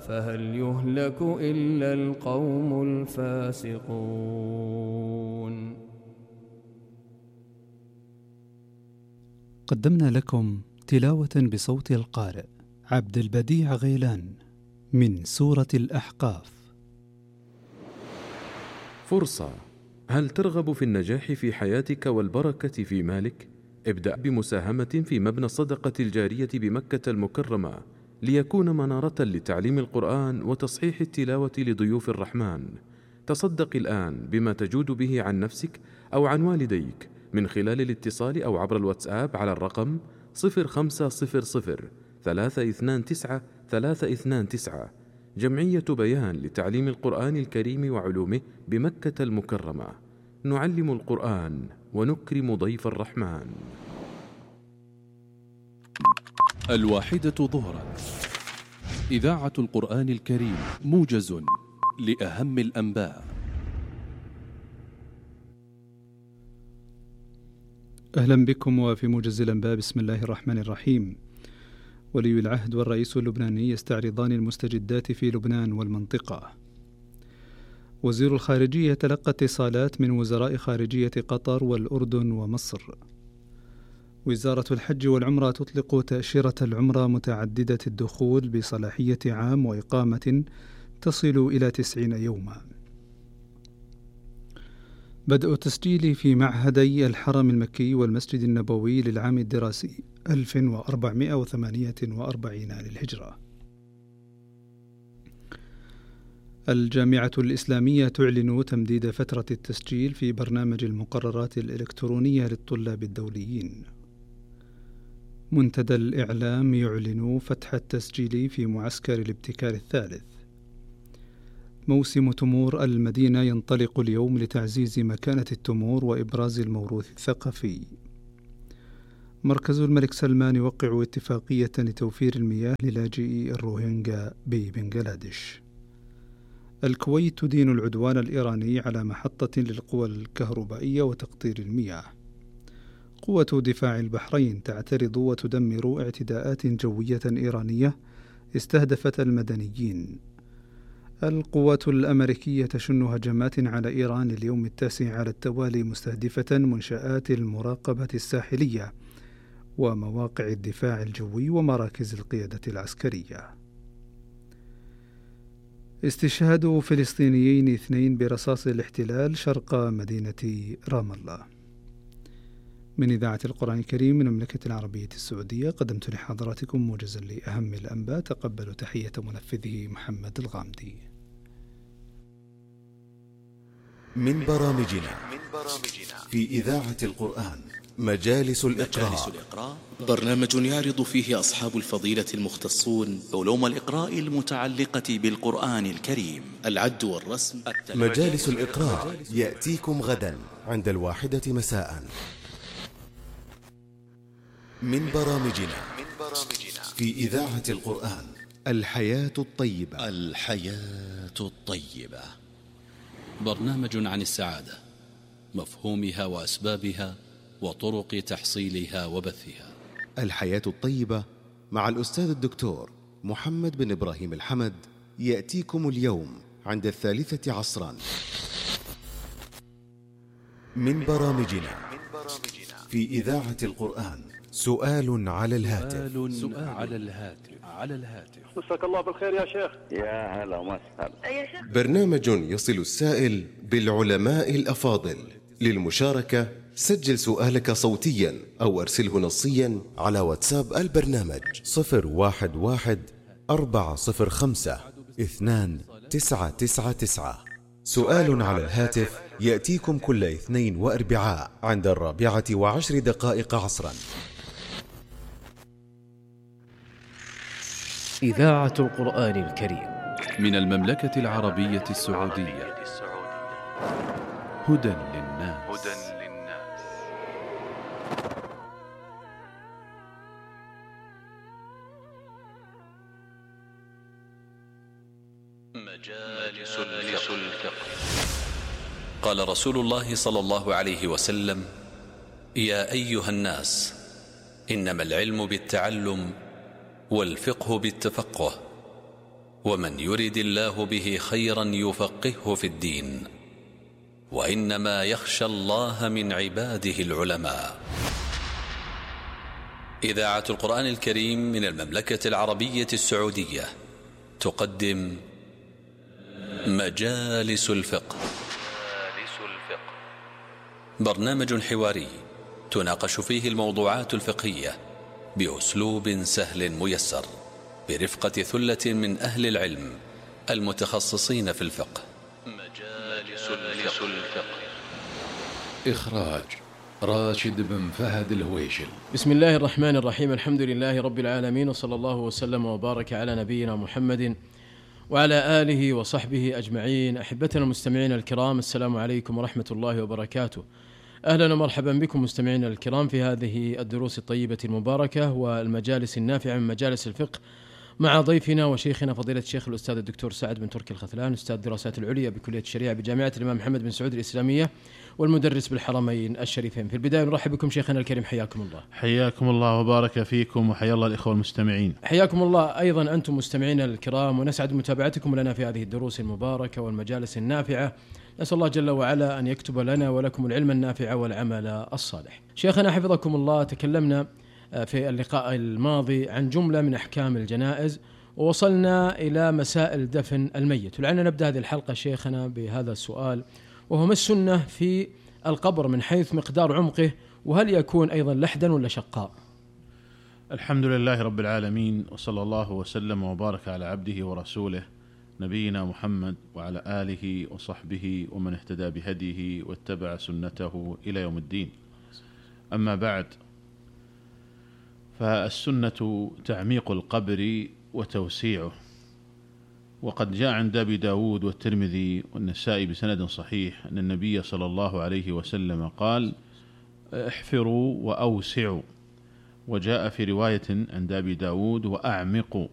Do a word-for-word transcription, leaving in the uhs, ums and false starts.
فهل يهلك إلا القوم الفاسقون. قدمنا لكم تلاوة بصوت القارئ عبد البديع غيلان من سورة الأحقاف. فرصة. هل ترغب في النجاح في حياتك والبركة في مالك؟ ابدأ بمساهمة في مبنى الصدقة الجارية بمكة المكرمة ليكون منارة لتعليم القرآن وتصحيح التلاوة لضيوف الرحمن. تصدق الآن بما تجود به عن نفسك أو عن والديك من خلال الاتصال أو عبر الواتساب على الرقم صفر خمسة صفر صفر ثلاثة اثنان تسعة ثلاثة اثنان تسعة. جمعية بيان لتعليم القرآن الكريم وعلومه بمكة المكرمة. نعلم القرآن ونكرم ضيف الرحمن. الواحدة ظهرا، إذاعة القرآن الكريم، موجز لأهم الأنباء. أهلا بكم وفي موجز الأنباء. بسم الله الرحمن الرحيم. ولي العهد والرئيس اللبناني يستعرضان المستجدات في لبنان والمنطقة. وزير الخارجية تلقى اتصالات من وزراء خارجية قطر والأردن ومصر. وزارة الحج والعمرة تطلق تأشيرة العمرة متعددة الدخول بصلاحية عام وإقامة تصل إلى تسعين يوما. بدء تسجيل في معهدي الحرم المكي والمسجد النبوي للعام الدراسي ألف وأربعمائة وثمانية وأربعين للهجرة. الجامعة الإسلامية تعلن تمديد فترة التسجيل في برنامج المقررات الإلكترونية للطلاب الدوليين. منتدى الإعلام يعلن فتح التسجيل في معسكر الابتكار الثالث. موسم تمور المدينة ينطلق اليوم لتعزيز مكانة التمور وإبراز الموروث الثقافي. مركز الملك سلمان يوقع اتفاقية لتوفير المياه للاجئي الروهينجا ببنغلاديش. الكويت تدين العدوان الإيراني على محطة للقوى الكهربائية وتقطير المياه. قوة دفاع البحرين تعترض وتدمر اعتداءات جوية إيرانية استهدفت المدنيين. القوات الأمريكية تشن هجمات على إيران اليوم التاسع على التوالي مستهدفة منشآت المراقبة الساحلية ومواقع الدفاع الجوي ومراكز القيادة العسكرية. استشهاد فلسطينيين اثنين برصاص الاحتلال شرق مدينة رام الله. من إذاعة القرآن الكريم من المملكة العربية السعودية قدمت لحضراتكم موجزا لأهم الأنباء. تقبلوا تحية منفذه محمد الغامدي. من برامجنا في إذاعة القرآن مجالس الإقراء. برنامج يعرض فيه أصحاب الفضيلة المختصون علوم الإقراء المتعلقة بالقرآن الكريم، العد والرسم. مجالس الإقراء يأتيكم غدا عند الواحدة مساء. من برامجنا في إذاعة القرآن الحياة الطيبة. الحياة الطيبة برنامج عن السعادة، مفهومها وأسبابها وطرق تحصيلها وبثها. الحياة الطيبة مع الأستاذ الدكتور محمد بن إبراهيم الحمد يأتيكم اليوم عند الثالثة عصرا. من برامجنا في إذاعة القرآن سؤال على الهاتف. سؤال على الهاتف على الهاتف مساك الله بالخير يا شيخ. يا هلا وسهلا يا شيخ. برنامج يصل السائل بالعلماء الأفاضل. للمشاركة سجل سؤالك صوتيا أو أرسله نصيا على واتساب البرنامج صفر واحد واحد أربعة صفر خمسة اثنان تسعة تسعة تسعة. سؤال على الهاتف يأتيكم كل اثنين وأربعاء عند الرابعة وعشر دقائق عصرا. إذاعة القرآن الكريم من المملكة العربية السعودية. هدى للناس. مجالس الفقه. قال رسول الله صلى الله عليه وسلم: يا أيها الناس، إنما العلم بالتعلم والفقه بالتفقه. ومن يرد الله به خيرا يفقهه في الدين، وإنما يخشى الله من عباده العلماء. إذاعة القرآن الكريم من المملكة العربية السعودية تقدم مجالس الفقه. برنامج حواري تناقش فيه الموضوعات الفقهية بأسلوب سهل ميسر، برفقة ثلة من أهل العلم المتخصصين في الفقه. مجالس الفقه. إخراج راشد بن فهد الهويشل. بسم الله الرحمن الرحيم. الحمد لله رب العالمين، وصلى الله وسلم وبارك على نبينا محمد وعلى آله وصحبه أجمعين. أحبتنا المستمعين الكرام، السلام عليكم ورحمة الله وبركاته. أهلا ومرحبا بكم مستمعينا الكرام في هذه الدروس الطيبة المباركة والمجالس النافعة من مجالس الفقه، مع ضيفنا وشيخنا فضيلة الشيخ الأستاذ الدكتور سعد بن تركي الخثلان، أستاذ الدراسات العليا بكلية الشريعة بجامعة الإمام محمد بن سعود الإسلامية، والمدرس بالحرمين الشريفين. في البداية نرحب بكم شيخنا الكريم، حياكم الله. حياكم الله وبارك فيكم، وحيا الله الإخوة المستمعين. حياكم الله أيضا أنتم مستمعين الكرام، ونسعد متابعتكم لنا في هذه الدروس المباركة والمجالس النافعة. نسأل الله جل وعلا أن يكتب لنا ولكم العلم النافع والعمل الصالح. شيخنا حفظكم الله، تكلمنا في اللقاء الماضي عن جملة من أحكام الجنائز، ووصلنا إلى مسائل دفن الميت، ولعلنا نبدأ هذه الحلقة شيخنا بهذا السؤال، وهو ما السنة في القبر من حيث مقدار عمقه، وهل يكون أيضا لحدا ولا شقاء؟ الحمد لله رب العالمين، وصلى الله وسلم وبارك على عبده ورسوله نبينا محمد وعلى آله وصحبه ومن اهتدى بهديه واتبع سنته إلى يوم الدين. أما بعد، فالسنة تعميق القبر وتوسيعه، وقد جاء عند أبي داود والترمذي والنسائي بسند صحيح أن النبي صلى الله عليه وسلم قال: احفروا وأوسعوا، وجاء في رواية عند أبي داود: وأعمقوا.